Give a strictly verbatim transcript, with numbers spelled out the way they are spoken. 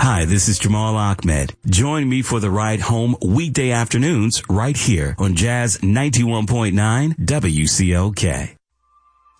Hi, this is Jamal Ahmed. Join me for the ride home weekday afternoons right here on Jazz ninety-one point nine W C L K.